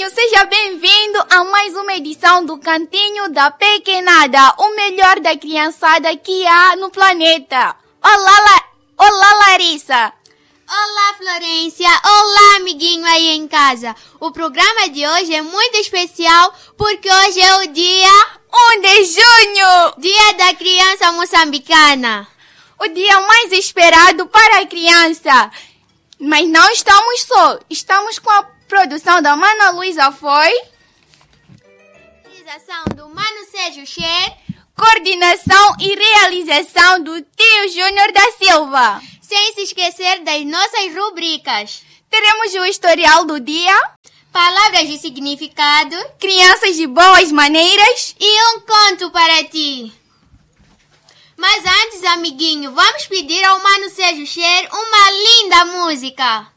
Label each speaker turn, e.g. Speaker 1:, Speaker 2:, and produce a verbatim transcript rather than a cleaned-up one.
Speaker 1: amiguinho, seja bem-vindo a mais uma edição do Cantinho da Pequenada, o melhor da criançada que há no planeta. Olá, La... Olá Larissa.
Speaker 2: Olá, Florência. Olá, amiguinho aí em casa. O programa de hoje é muito especial porque hoje é o dia
Speaker 1: um de junho,
Speaker 2: Dia da Criança Moçambicana.
Speaker 1: O dia mais esperado para a criança. Mas não estamos só, estamos com a produção da Mana Luísa Foi,
Speaker 2: realização do Mano Sérgio Cher,
Speaker 1: coordenação e realização do Tio Júnior da Silva.
Speaker 2: Sem se esquecer das nossas rubricas.
Speaker 1: Teremos o historial do dia,
Speaker 2: palavras de significado,
Speaker 1: crianças de boas maneiras
Speaker 2: e um conto para ti. Mas antes, amiguinho, vamos pedir ao Mano Sérgio Cher uma linda música.